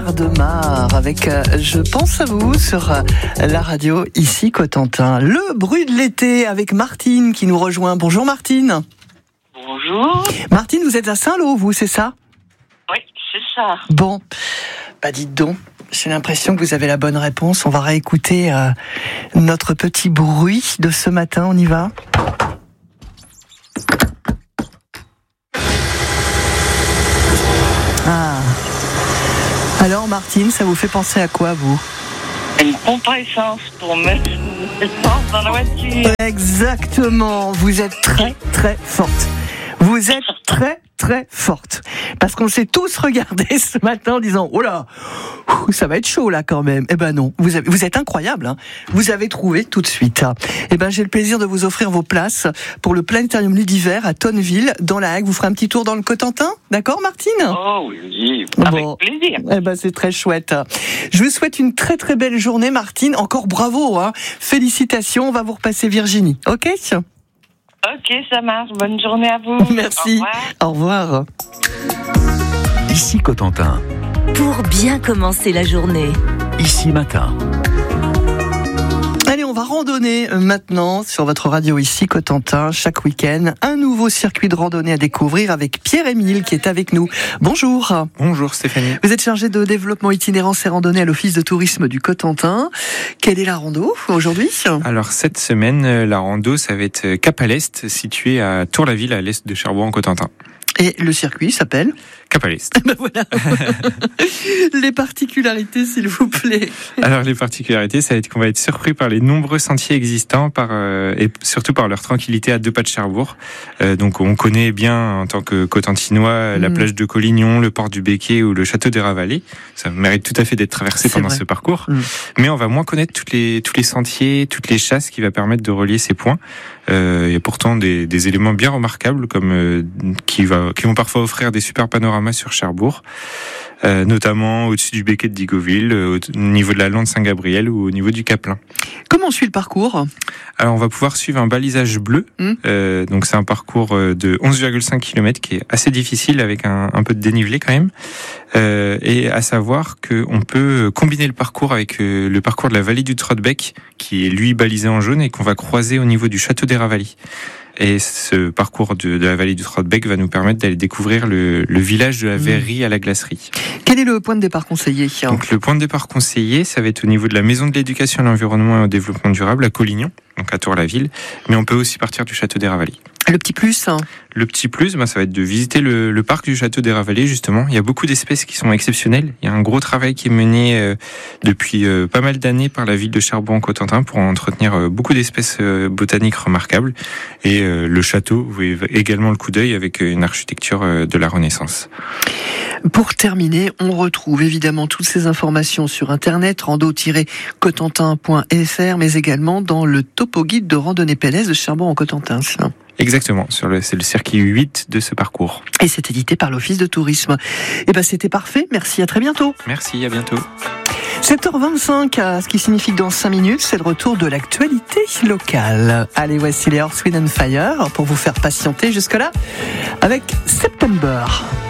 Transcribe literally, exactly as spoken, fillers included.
Gardemar avec euh, Je pense à vous sur euh, la radio ici Cotentin. Le bruit de l'été avec Martine qui nous rejoint. Bonjour Martine. Bonjour. Martine, vous êtes à Saint-Lô, vous, c'est ça ? Oui, c'est ça. Bon, bah dites donc, j'ai l'impression que vous avez la bonne réponse. On va réécouter euh, notre petit bruit de ce matin, on y va ? Ah. Alors Martine, ça vous fait penser à quoi, vous ? Une pompe à essence pour mettre l'essence dans la voiture. Exactement, vous êtes très très forte. Vous êtes très très forte. Parce qu'on s'est tous regardés ce matin en disant « Oh là, ça va être chaud là quand même ». Eh ben non, vous, avez, vous êtes incroyable. Hein. Vous avez trouvé tout de suite. Eh ben j'ai le plaisir de vous offrir vos places pour le Planétarium Ludivert à Tonneville, dans la Hague. Vous ferez un petit tour dans le Cotentin, d'accord Martine ? Oh oui, avec bon. plaisir. Eh ben c'est très chouette. Je vous souhaite une très très belle journée Martine. Encore bravo, hein. Félicitations, on va vous repasser Virginie, ok ? Ok, ça marche. Bonne journée à vous. Merci. Au revoir. Au revoir. Ici Cotentin. Pour bien commencer la journée. Ici Matin. Allez, on va randonner maintenant sur votre radio ici Cotentin. Chaque week-end, un nouveau circuit de randonnée à découvrir avec Pierre-Émile qui est avec nous. Bonjour. Bonjour Stéphanie. Vous êtes chargé de développement itinérance et randonnée à l'Office de tourisme du Cotentin. Quelle est la rando aujourd'hui ? Alors cette semaine, la rando, ça va être Cap à l'Est, situé à Tour-la-Ville, à l'est de Cherbourg en Cotentin. Et le circuit s'appelle ? Cap à l'Est. Ben voilà. Les particularités, s'il vous plaît. Alors les particularités, ça va être qu'on va être surpris par les nombreux sentiers existants, par euh, et surtout par leur tranquillité à deux pas de Cherbourg. Euh, donc on connaît bien en tant que Cotentinois la mmh. plage de Collignon, le port du Becquet ou le château des Ravalets. Ça mérite tout à fait d'être traversé pendant ce parcours. Mmh. Mais on va moins connaître toutes les tous les sentiers, toutes les chasses qui va permettre de relier ces points. Euh, il y a pourtant des, des éléments bien remarquables comme euh, qui va qui vont parfois offrir des super panoramas sur Cherbourg, euh, notamment au-dessus du Becquet de Digoville, au niveau de la Lande Saint-Gabriel ou au niveau du Caplin. Comment on suit le parcours ? Alors on va pouvoir suivre un balisage bleu, mmh. euh, donc c'est un parcours de onze virgule cinq kilomètres qui est assez difficile avec un, un peu de dénivelé quand même, euh, et à savoir qu'on peut combiner le parcours avec euh, le parcours de la vallée du Trottebec qui est lui balisé en jaune et qu'on va croiser au niveau du château des Ravalets. Et ce parcours de, de la vallée du Trottebec va nous permettre d'aller découvrir le, le village de la Verrerie à la glacerie. Quel est le point de départ conseillé ? Donc le point de départ conseillé, ça va être au niveau de la Maison de l'éducation à l'environnement et au développement durable à Collignon, donc à Tour-la-Ville, mais on peut aussi partir du château des Ravalets. Le petit plus hein. Le petit plus, bah, ça va être de visiter le, le parc du château des Ravalets, justement. Il y a beaucoup d'espèces qui sont exceptionnelles. Il y a un gros travail qui est mené euh, depuis euh, pas mal d'années par la ville de Cherbourg-en-Cotentin pour entretenir euh, beaucoup d'espèces euh, botaniques remarquables. Et euh, le château vaut également le coup d'œil avec une architecture euh, de la Renaissance. Pour terminer, on retrouve évidemment toutes ces informations sur internet, rando tiret cotentin point f r, mais également dans le topo guide de randonnée pédestre de Cherbourg-en-Cotentin. Exactement, sur le, c'est le circuit huit de ce parcours. Et c'est édité par l'Office de tourisme. Et ben c'était parfait, merci, à très bientôt. Merci, à bientôt. sept heures vingt-cinq, ce qui signifie que dans cinq minutes, c'est le retour de l'actualité locale. Allez, voici les Earth, Wind and Fire pour vous faire patienter jusque-là avec September.